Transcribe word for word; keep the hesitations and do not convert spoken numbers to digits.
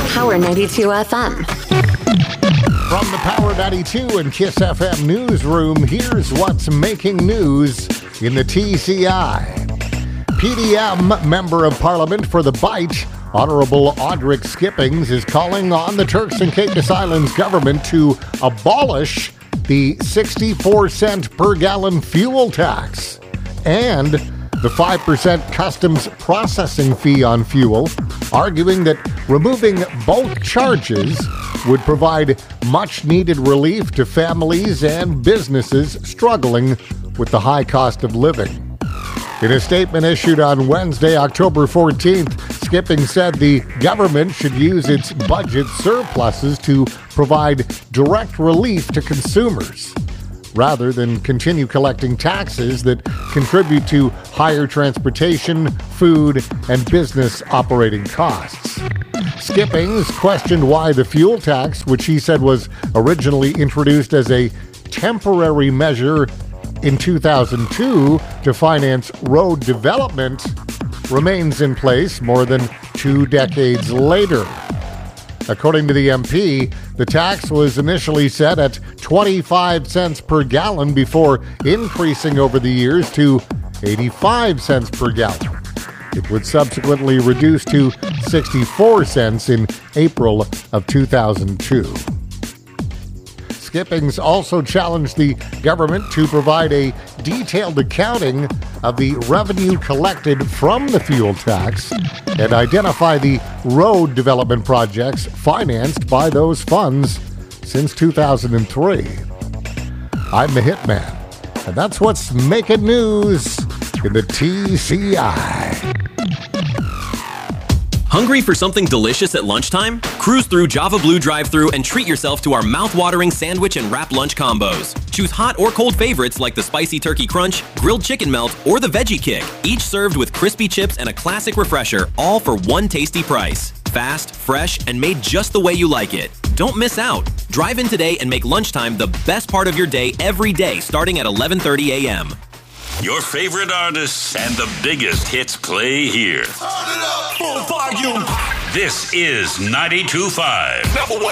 Power ninety-two F M. From the Power ninety-two and Kiss F M newsroom, here's what's making news in the T C I. P D M Member of Parliament for the Bight, Honourable Audric Skippings, is calling on the Turks and Caicos Islands government to abolish the sixty-four cent per gallon fuel tax and the five percent customs processing fee on fuel, arguing that removing both charges would provide much-needed relief to families and businesses struggling with the high cost of living. In a statement issued on Wednesday, October fourteenth, Skipping said the government should use its budget surpluses to provide direct relief to consumers, rather than continue collecting taxes that contribute to higher transportation, food, and business operating costs. Skippings questioned why the fuel tax, which he said was originally introduced as a temporary measure in two thousand two to finance road development, remains in place more than two decades later. According to the M P, the tax was initially set at twenty-five cents per gallon before increasing over the years to eighty-five cents per gallon. It would subsequently reduce to sixty-four cents in April of two thousand two. Skippings also challenged the government to provide a detailed accounting of the revenue collected from the fuel tax and identify the road development projects financed by those funds since two thousand three. I'm the Hitman, and that's what's making news in the T C I. Hungry for something delicious at lunchtime? Cruise through Java Blue drive-thru and treat yourself to our mouth-watering sandwich and wrap lunch combos. Choose hot or cold favorites like the Spicy Turkey Crunch, Grilled Chicken Melt, or the Veggie Kick, each served with crispy chips and a classic refresher, all for one tasty price. Fast, fresh, and made just the way you like it. Don't miss out. Drive in today and make lunchtime the best part of your day every day starting at eleven thirty a.m. Your favorite artists and the biggest hits play here. Turn it up, full volume. This is ninety-two point five. Number one.